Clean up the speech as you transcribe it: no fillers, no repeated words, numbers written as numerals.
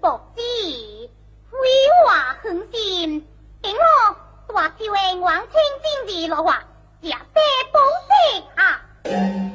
薄子，绘画很心，因我大少爷王清经济落话，也得保证啊。